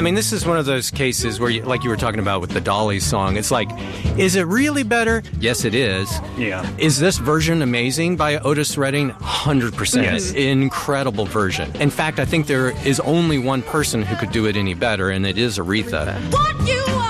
I mean, this is one of those cases where, like you were talking about with the Dolly song, it's like, is it really better? Yes, it is. Yeah. Is this version amazing by Otis Redding? 100%. Yes. Incredible version. In fact, I think there is only one person who could do it any better, and it is Aretha. What you